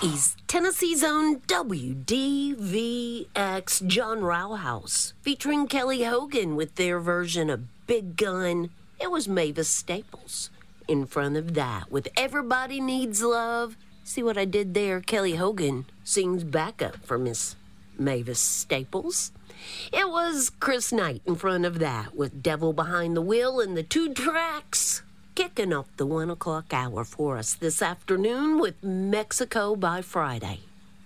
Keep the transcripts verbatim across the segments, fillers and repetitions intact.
East Tennessee's own W D V X John Rauhouse, featuring Kelly Hogan with their version of Big Gun. It was Mavis Staples. In front of that, with Everybody Needs Love. See what I did there? Kelly Hogan sings backup for Miss Mavis Staples. It was Chris Knight in front of that, with Devil Behind the Wheel and the two tracks. Kicking off the one o'clock hour for us this afternoon with Mexico by Friday.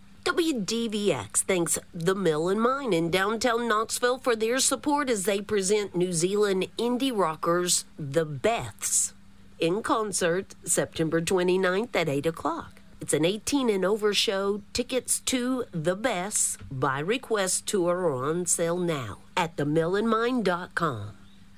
W D V X thanks The Mill and Mine in downtown Knoxville for their support as they present New Zealand indie rockers The Beths in concert September twenty-ninth at eight o'clock. It's an eighteen and over show. Tickets to The Beths by request tour are on sale now at the mill and mine dot com.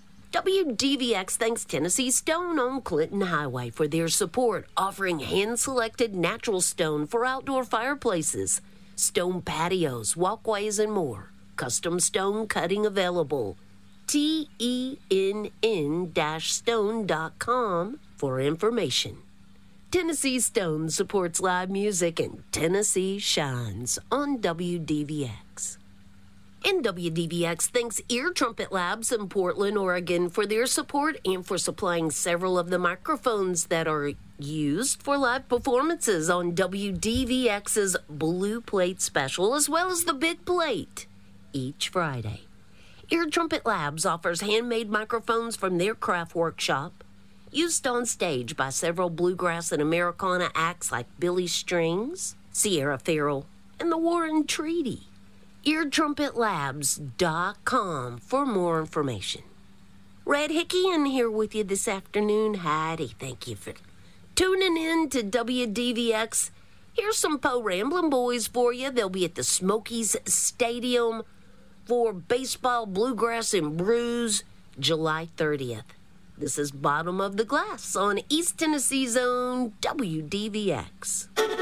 W D V X thanks Tennessee Stone on Clinton Highway for their support, offering hand-selected natural stone for outdoor fireplaces, stone patios, walkways, and more. Custom stone cutting available. T E N N stone dot com for information. Tennessee Stone supports live music, and Tennessee shines on W D V X. And W D V X thanks Ear Trumpet Labs in Portland, Oregon for their support and for supplying several of the microphones that are used for live performances on W D V X's Blue Plate Special, as well as the Big Plate, each Friday. Ear Trumpet Labs offers handmade microphones from their craft workshop, used on stage by several bluegrass and Americana acts like Billy Strings, Sierra Farrell, and the Warren Treaty. ear trumpet labs dot com for more information. Red Hickey in here with you this afternoon. Heidi, thank you for tuning in to W D V X. Here's some Poe Ramblin' Boys for you. They'll be at the Smokies Stadium for Baseball, Bluegrass, and Brews, July thirtieth. This is Bottom of the Glass on East Tennessee's own W D V X.